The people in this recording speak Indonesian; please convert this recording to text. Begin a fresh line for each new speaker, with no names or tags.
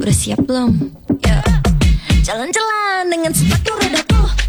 Udah siap belum? Jalan-jalan dengan sepatu roda tuh.